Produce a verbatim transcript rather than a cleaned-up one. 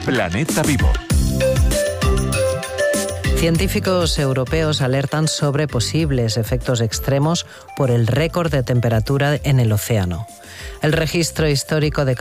Planeta Vivo. Científicos europeos alertan sobre posibles efectos extremos por el récord de temperatura en el océano. El registro histórico de